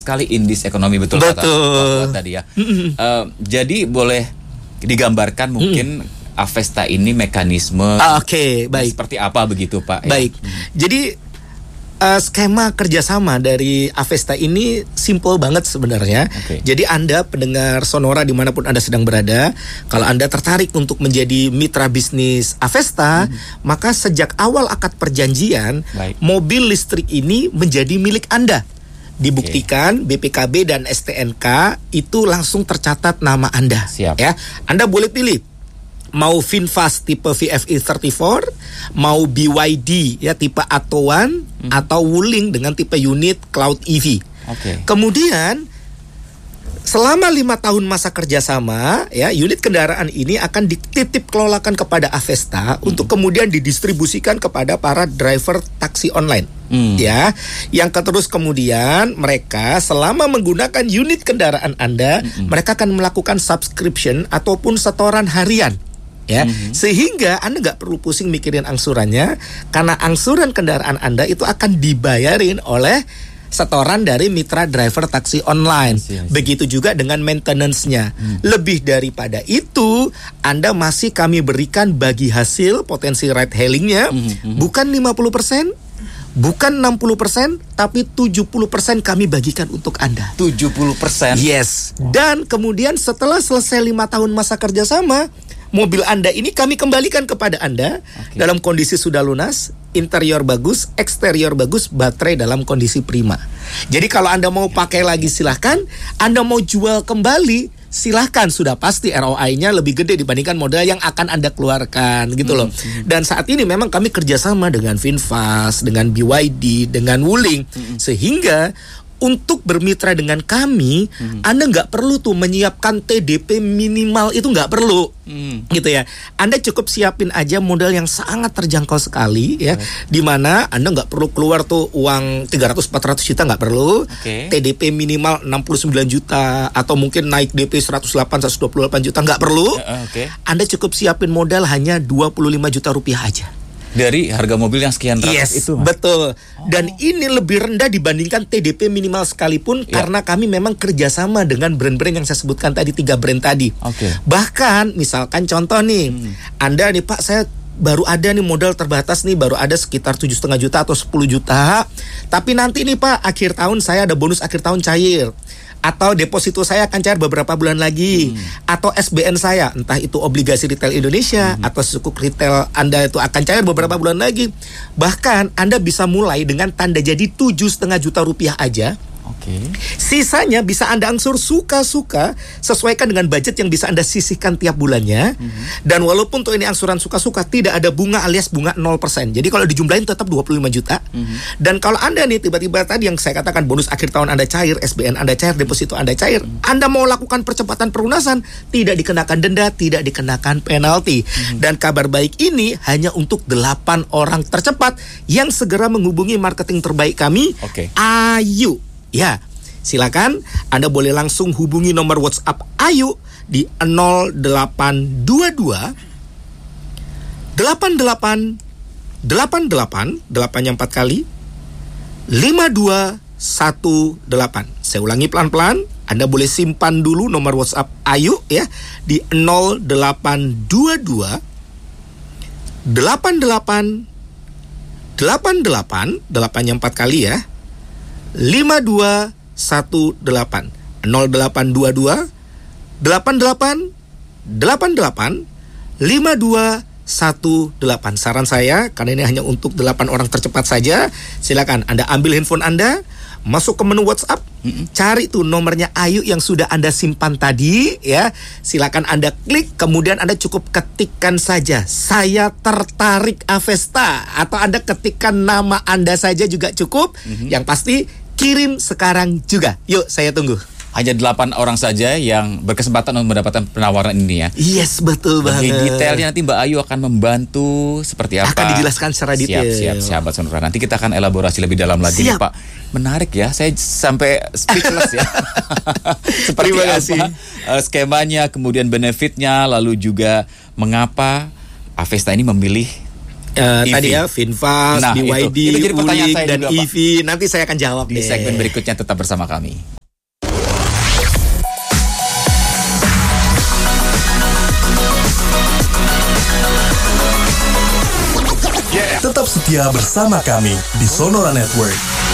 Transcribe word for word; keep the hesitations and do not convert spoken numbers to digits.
Sekali indis ekonomi betul, betul. kata tadi ya. Mm-hmm. Uh, jadi boleh digambarkan mungkin mm. Avesta ini mekanisme ah, Oke, okay, baik. Seperti apa begitu Pak? Baik. Ya? Hmm. Jadi uh, skema kerjasama dari Avesta ini simple banget sebenarnya. Okay. Jadi Anda pendengar Sonora dimanapun Anda sedang berada, kalau Anda tertarik untuk menjadi mitra bisnis Avesta, hmm. maka sejak awal akad perjanjian, baik. Mobil listrik ini menjadi milik Anda. Dibuktikan okay. B P K B dan S T N K itu langsung tercatat nama Anda. Siap. Ya, Anda boleh pilih mau VinFast tipe V F E tiga puluh empat, mau B Y D ya tipe Atto One, hmm. atau Wuling dengan tipe unit Cloud E V. Okay. Kemudian selama lima tahun masa kerjasama, ya unit kendaraan ini akan dititip kelolakan kepada Avesta hmm. untuk kemudian didistribusikan kepada para driver taksi online. Hmm. Ya, yang terus kemudian mereka selama menggunakan unit kendaraan Anda, hmm. mereka akan melakukan subscription ataupun setoran harian. Ya, mm-hmm. sehingga Anda nggak perlu pusing mikirin angsurannya, karena angsuran kendaraan Anda itu akan dibayarin oleh setoran dari mitra driver taksi online. Yes, yes. Begitu juga dengan maintenance-nya. Hmm. Lebih daripada itu, Anda masih kami berikan bagi hasil potensi ride hailing-nya, hmm. bukan lima puluh persen, bukan enam puluh persen, tapi tujuh puluh persen kami bagikan untuk Anda. tujuh puluh persen? Yes. Dan kemudian setelah selesai lima tahun masa kerjasama, mobil Anda ini kami kembalikan kepada Anda okay. dalam kondisi sudah lunas, interior bagus, eksterior bagus, baterai dalam kondisi prima. Jadi kalau Anda mau pakai lagi silahkan, Anda mau jual kembali silahkan, sudah pasti R O I-nya lebih gede dibandingkan modal yang akan Anda keluarkan gitu loh. Mm-hmm. Dan saat ini memang kami kerjasama dengan VinFast, dengan B Y D, dengan Wuling, mm-hmm. sehingga untuk bermitra dengan kami, hmm. Anda nggak perlu tuh menyiapkan T D P minimal, itu nggak perlu, hmm. gitu ya. Anda cukup siapin aja modal yang sangat terjangkau sekali, ya, okay. di mana Anda nggak perlu keluar tuh uang tiga ratus sampai empat ratus juta, nggak perlu. Okay. T D P minimal enam puluh sembilan juta atau mungkin naik D P seratus delapan, seratus dua puluh delapan juta, nggak perlu. Uh, okay. Anda cukup siapin modal hanya dua puluh lima juta rupiah aja. Dari harga mobil yang sekian ratus yes, itu. Betul. Oh. Dan ini lebih rendah dibandingkan T D P minimal sekalipun yeah. karena kami memang kerjasama dengan brand-brand yang saya sebutkan tadi, tiga brand tadi. Okay. Bahkan misalkan contoh nih, hmm. Anda nih Pak, saya baru ada nih modal terbatas nih, baru ada sekitar tujuh koma lima juta atau sepuluh juta. Tapi nanti nih Pak, akhir tahun saya ada bonus akhir tahun cair. Atau deposito saya akan cair beberapa bulan lagi, hmm. atau S B N saya, entah itu obligasi retail Indonesia hmm. atau sukuk retail Anda itu akan cair beberapa bulan lagi. Bahkan Anda bisa mulai dengan tanda jadi tujuh koma lima juta rupiah aja. Okay. Sisanya bisa Anda angsur suka-suka, sesuaikan dengan budget yang bisa Anda sisihkan tiap bulannya. Mm-hmm. Dan walaupun tuh ini angsuran suka-suka, tidak ada bunga alias bunga nol persen. Jadi kalau dijumlahin tetap dua puluh lima juta. Mm-hmm. Dan kalau Anda nih tiba-tiba tadi yang saya katakan bonus akhir tahun Anda cair, S B N Anda cair, deposito Anda cair, mm-hmm. Anda mau lakukan percepatan pelunasan, tidak dikenakan denda, tidak dikenakan penalti. Mm-hmm. Dan kabar baik ini hanya untuk delapan orang tercepat yang segera menghubungi marketing terbaik kami, okay. Ayu. Ya, silakan Anda boleh langsung hubungi nomor WhatsApp Ayu di nol delapan dua dua delapan delapan delapan delapan delapan empat kali lima dua satu delapan. Saya ulangi pelan-pelan, Anda boleh simpan dulu nomor WhatsApp Ayu ya di nol delapan dua dua delapan delapan delapan delapan delapan empat kali ya. lima dua satu delapan nol delapan dua dua delapan delapan delapan delapan lima dua satu delapan. Saran saya, karena ini hanya untuk delapan orang tercepat saja, silakan Anda ambil handphone Anda, masuk ke menu WhatsApp, mm-hmm. cari tuh nomornya Ayu yang sudah Anda simpan tadi ya. Silakan Anda klik, kemudian Anda cukup ketikkan saja saya tertarik Avesta, atau Anda ketikkan nama Anda saja juga cukup. Mm-hmm. Yang pasti kirim sekarang juga. Yuk, saya tunggu. Hanya delapan orang saja yang berkesempatan untuk mendapatkan penawaran ini ya. Yes, betul banget. Lebih detailnya nanti Mbak Ayu akan membantu seperti apa. Akan dijelaskan secara detail. Siap, siap, sahabat Sonora. Nanti kita akan elaborasi lebih dalam lagi nih, Pak. Menarik ya, saya sampai speechless ya. Seperti Terima kasih. apa uh, skemanya, kemudian benefitnya, lalu juga mengapa Avesta ini memilih Uh, tadi ya VinFast, nah, B Y D, itu, itu Wuling, dan juga, E V. Nanti saya akan jawab di deh. segmen berikutnya. Tetap bersama kami. setia bersama kami di Sonora Network.